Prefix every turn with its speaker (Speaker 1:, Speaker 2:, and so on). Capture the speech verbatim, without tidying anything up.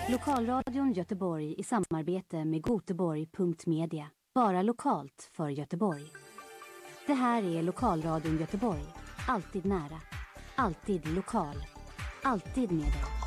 Speaker 1: Lokalradion Göteborg i samarbete med Göteborg punkt media. Bara lokalt för Göteborg. Det här är Lokalradion Göteborg. Alltid nära. Alltid lokal. Alltid med dig.